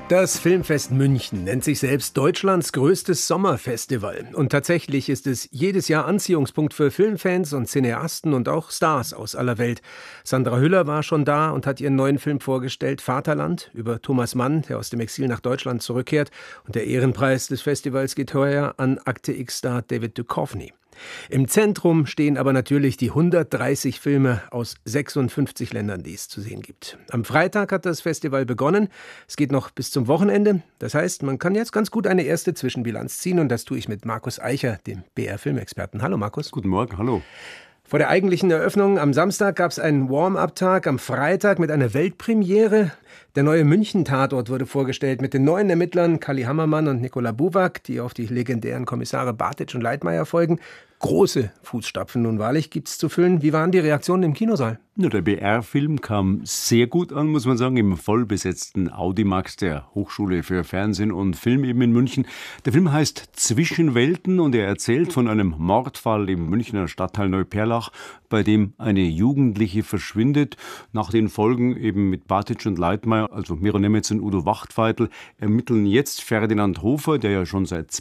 Das Filmfest München nennt sich selbst Deutschlands größtes Sommerfestival. Und tatsächlich ist es jedes Jahr Anziehungspunkt für Filmfans und Cineasten und auch Stars aus aller Welt. Sandra Hüller war schon da und hat ihren neuen Film vorgestellt, Vaterland, über Thomas Mann, der aus dem Exil nach Deutschland zurückkehrt. Und der Ehrenpreis des Festivals geht heuer an Akte X-Star David Duchovny. Im Zentrum stehen aber natürlich die 130 Filme aus 56 Ländern, die es zu sehen gibt. Am Freitag hat das Festival begonnen. Es geht noch bis zum Wochenende. Das heißt, man kann jetzt ganz gut eine erste Zwischenbilanz ziehen. Und das tue ich mit Markus Eicher, dem BR-Filmexperten. Hallo Markus. Guten Morgen, hallo. Vor der eigentlichen Eröffnung am Samstag gab es einen Warm-up-Tag am Freitag mit einer Weltpremiere. Der neue München-Tatort wurde vorgestellt mit den neuen Ermittlern Kalli Hammermann und Nikola Buwak, die auf die legendären Kommissare Bartitsch und Leitmayr folgen. Große Fußstapfen nun wahrlich gibt's zu füllen. Wie waren die Reaktionen im Kinosaal? Ja, der BR-Film kam sehr gut an, muss man sagen, im vollbesetzten Audimax der Hochschule für Fernsehen und Film eben in München. Der Film heißt Zwischenwelten und er erzählt von einem Mordfall im Münchner Stadtteil Neuperlach, bei dem eine Jugendliche verschwindet. Nach den Folgen eben mit Bartitsch und Leitmayr, also Miro Nemetz und Udo Wachtfeitel, ermitteln jetzt Ferdinand Hofer, der ja schon seit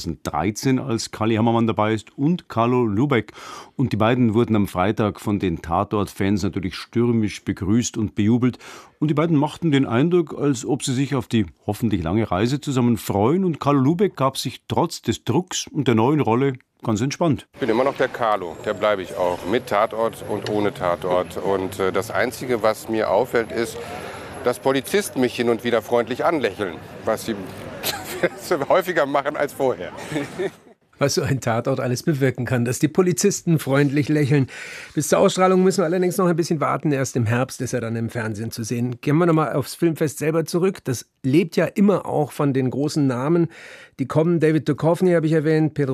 2013 als Kalli Hammermann dabei ist, und Carlo Lubeck. Und die beiden wurden am Freitag von den Tatort-Fans natürlich stürmisch begrüßt und bejubelt. Und die beiden machten den Eindruck, als ob sie sich auf die hoffentlich lange Reise zusammen freuen. Und Carlo Lubeck gab sich trotz des Drucks und der neuen Rolle ganz entspannt. Ich bin immer noch der Carlo, der bleibe ich auch, mit Tatort und ohne Tatort. Und das Einzige, was mir auffällt, ist, dass Polizisten mich hin und wieder freundlich anlächeln, was sie häufiger machen als vorher. Was so ein Tatort alles bewirken kann, dass die Polizisten freundlich lächeln. Bis zur Ausstrahlung müssen wir allerdings noch ein bisschen warten. Erst im Herbst ist er dann im Fernsehen zu sehen. Gehen wir nochmal aufs Filmfest selber zurück. Das lebt ja immer auch von den großen Namen, die kommen. David Duchovny habe ich erwähnt, Pedro